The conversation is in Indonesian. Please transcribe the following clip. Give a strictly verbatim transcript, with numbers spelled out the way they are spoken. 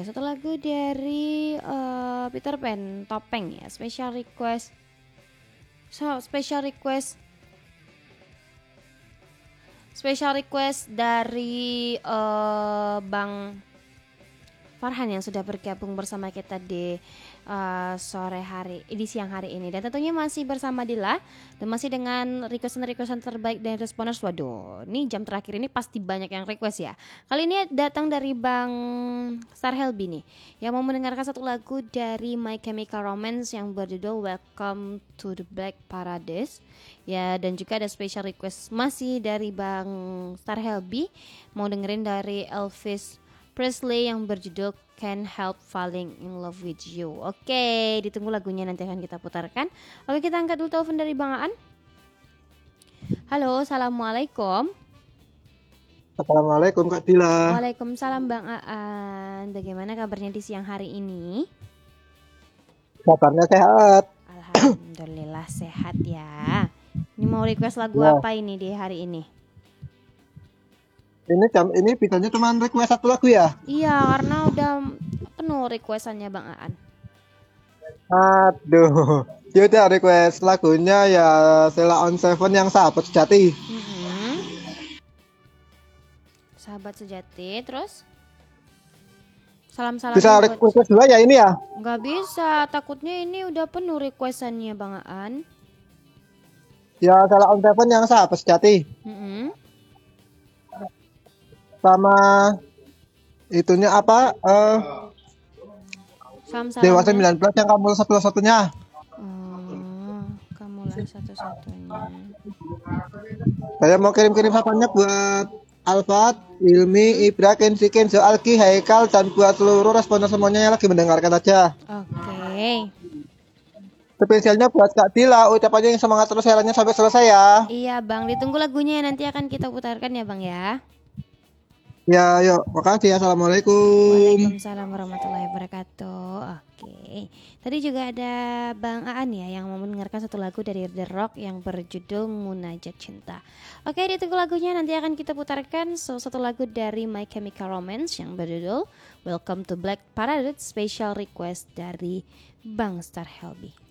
satu lagu dari uh, Peter Pan, Topeng ya, special request. So, special request. Special request dari uh, Bang Farhan yang sudah bergabung bersama kita di uh, sore hari, di siang hari ini. Dan tentunya masih bersama Dila dan masih dengan requestan-requestan terbaik dari responders. Waduh, ini jam terakhir ini pasti banyak yang request ya. Kali ini datang dari Bang Star Helby nih, yang mau mendengarkan satu lagu dari My Chemical Romance yang berjudul Welcome to the Black Paradise. Ya, dan juga ada special request masih dari Bang Star Helby, mau dengerin dari Elvis Presley yang berjudul Can't Help Falling in Love with You. Oke, ditunggu lagunya, nanti akan kita putarkan. Oke, kita angkat dulu telepon dari Bang Aan. Halo, assalamualaikum. Assalamualaikum Kak Dila. Waalaikumsalam Bang Aan. Bagaimana kabarnya di siang hari ini? Kabarnya sehat. Alhamdulillah sehat ya. Ini mau request lagu ya. Apa ini di hari ini? Ini jam ini bidangnya cuma request satu lagu ya? Iya, karena udah penuh requestannya Bang Aan. Aduh, yaudah request lagunya ya Sheila on Seven yang Sahabat Sejati. Mm-hmm. Sahabat Sejati, terus salam-salam. Bisa request dua ya ini ya? Nggak bisa, takutnya ini udah penuh requestannya Bang Aan. Ya Sheila on Seven yang Sahabat Sejati. Mm-hmm. Sama itunya apa uh, Dewa sembilan belas yang kamu satu-satunya. Oh, kamu lah satu-satunya. Saya mau kirim-kirim sapanya buat Alfat, Ilmi, Ibra, Kenzi, Kenzo, Alki, Haikal, dan buat seluruh responder semuanya yang lagi mendengarkan aja. Oke. Okay. Spesialnya buat Kak Dila, ucapannya yang semangat terus siarannya sampai selesai ya. Iya Bang, ditunggu lagunya, nanti akan kita putarkan ya Bang ya. Ya, yuk, makasih. Assalamualaikum. Waalaikumsalam warahmatullahi wabarakatuh. Oke, tadi juga ada Bang Aan ya yang mau mendengarkan satu lagu dari The Rock yang berjudul Munajat Cinta. Oke, ditunggu lagunya, nanti akan kita putarkan so, satu lagu dari My Chemical Romance yang berjudul Welcome to Black Paradise, special request dari Bang Star Helby.